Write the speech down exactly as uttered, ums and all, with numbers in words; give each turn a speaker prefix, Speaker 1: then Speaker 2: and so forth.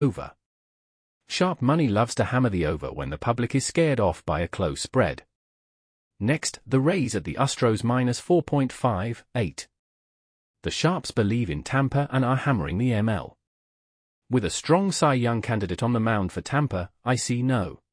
Speaker 1: Over. Sharp money loves to hammer the over when the public is scared off by a close spread. Next, the Rays at the Astros minus four point five eight. The Sharps believe in Tampa and are hammering the M L. With a strong Cy Young candidate on the mound for Tampa, I see no